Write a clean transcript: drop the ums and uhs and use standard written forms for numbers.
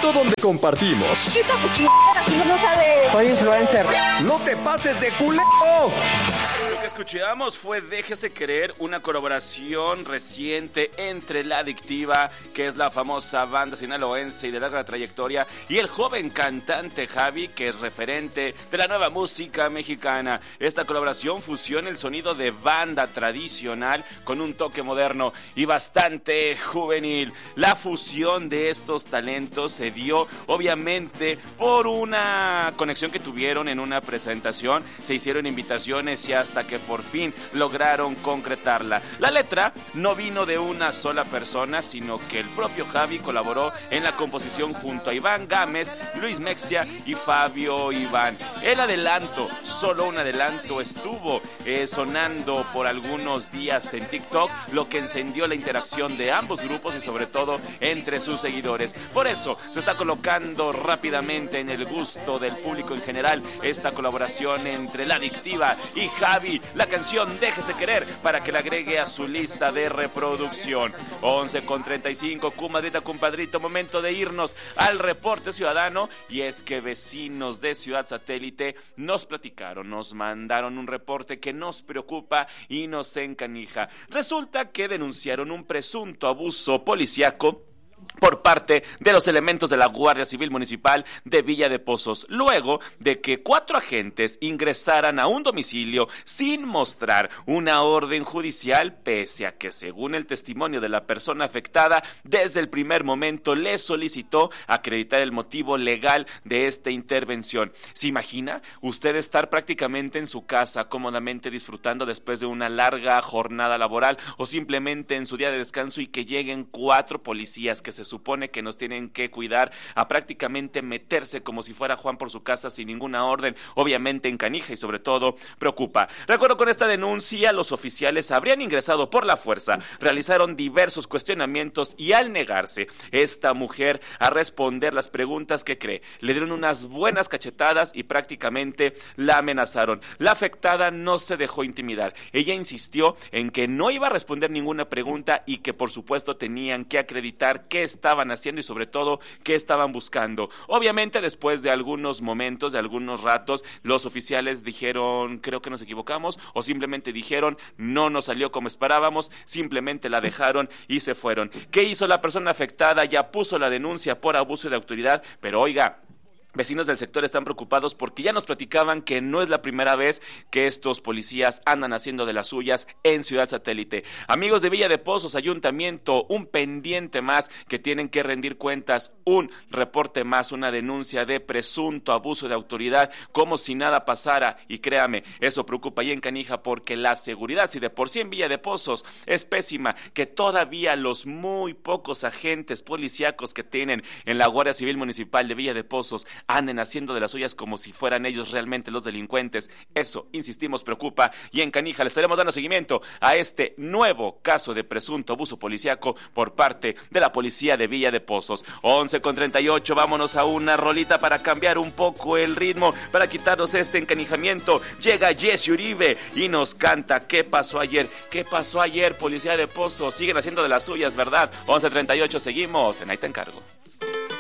momento donde compartimos. ¿Qué chingadera si no sabes? Soy influencer. ¡No te pases de culero! Lo que escuchamos fue Déjese Querer, una colaboración reciente entre La Adictiva, que es la famosa banda sinaloense y de larga trayectoria, y el joven cantante Javi, que es referente de la nueva música mexicana. Esta colaboración fusiona el sonido de banda tradicional con un toque moderno y bastante juvenil. La fusión de estos talentos se dio obviamente por una conexión que tuvieron en una presentación, se hicieron invitaciones y hasta que por fin lograron concretarla. La letra no vino de una sola persona, sino que el propio Javi colaboró en la composición junto a Iván Gámez, Luis Mexia y Fabio Iván. El adelanto, solo un adelanto, estuvo sonando por algunos días en TikTok, lo que encendió la interacción de ambos grupos y sobre todo entre sus seguidores. Por eso se está colocando rápidamente en el gusto del público en general esta colaboración entre La Adictiva y Javi, la canción Déjese Querer, para que la agregue a su lista de reproducción. 11:35, comadrita, compadrito, momento de irnos al reporte ciudadano, y es que vecinos de Ciudad Satélite nos platicaron, nos mandaron un reporte que nos preocupa y nos encanija. Resulta que denunciaron un presunto abuso policíaco por parte de los elementos de la Guardia Civil Municipal de Villa de Pozos, luego de que 4 agentes ingresaran a un domicilio sin mostrar una orden judicial, pese a que, según el testimonio de la persona afectada, desde el primer momento le solicitó acreditar el motivo legal de esta intervención. ¿Se imagina usted estar prácticamente en su casa, cómodamente disfrutando después de una larga jornada laboral o simplemente en su día de descanso, y que lleguen 4 policías que se supone que nos tienen que cuidar a prácticamente meterse como si fuera Juan por su casa sin ninguna orden? Obviamente encanija y sobre todo preocupa. Recuerdo, con esta denuncia los oficiales habrían ingresado por la fuerza, realizaron diversos cuestionamientos y al negarse esta mujer a responder las preguntas que cree, le dieron unas buenas cachetadas y prácticamente la amenazaron. La afectada no se dejó intimidar, ella insistió en que no iba a responder ninguna pregunta y que por supuesto tenían que acreditar qué estaban haciendo y sobre todo qué estaban buscando. Obviamente, después de algunos momentos, de algunos ratos, los oficiales dijeron, creo que nos equivocamos, o simplemente dijeron, no nos salió como esperábamos, simplemente la dejaron y se fueron. ¿Qué hizo la persona afectada? Ya puso la denuncia por abuso de autoridad, pero oiga, vecinos del sector están preocupados porque ya nos platicaban que no es la primera vez que estos policías andan haciendo de las suyas en Ciudad Satélite. Amigos de Villa de Pozos, ayuntamiento, un pendiente más que tienen que rendir cuentas, un reporte más, una denuncia de presunto abuso de autoridad, como si nada pasara, y créame, eso preocupa y encanija porque la seguridad, si de por sí en Villa de Pozos es pésima, que todavía los muy pocos agentes policíacos que tienen en la Guardia Civil Municipal de Villa de Pozos anden haciendo de las suyas como si fueran ellos realmente los delincuentes. Eso, insistimos, preocupa y encanija. Le estaremos dando seguimiento a este nuevo caso de presunto abuso policíaco por parte de la policía de Villa de Pozos. 11:38, vámonos a una rolita para cambiar un poco el ritmo, para quitarnos este encanijamiento. Llega Jesse Uribe y nos canta ¿Qué pasó ayer? ¿Qué pasó ayer, policía de Pozos? Siguen haciendo de las suyas, ¿verdad? 11:38, seguimos en Ahí Te Encargo.